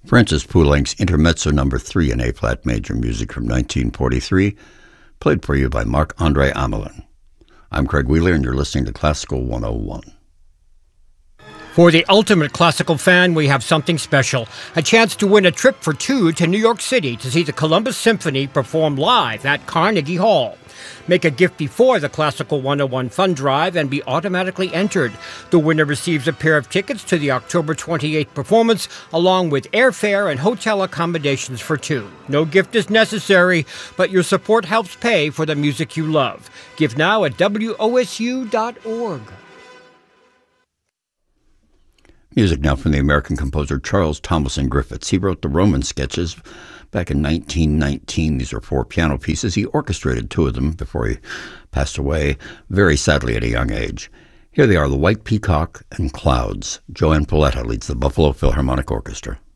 Francis Poulenc's Intermezzo No. 3 in A-flat major, music from 1943, played for you by Marc-Andre Amelin. I'm Craig Wheeler, and you're listening to Classical 101. For the ultimate classical fan, we have something special. A chance to win a trip for two to New York City to see the Columbus Symphony perform live at Carnegie Hall. Make a gift before the Classical 101 Fund Drive and be automatically entered. The winner receives a pair of tickets to the October 28th performance, along with airfare and hotel accommodations for two. No gift is necessary, but your support helps pay for the music you love. Give now at wosu.org. Music now from the American composer Charles Thomason Griffiths. He wrote the Roman sketches back in 1919. These are 4 piano pieces. He orchestrated 2 of them before he passed away, very sadly at a young age. Here they are, The White Peacock and Clouds. Joanne Pauletta leads the Buffalo Philharmonic Orchestra.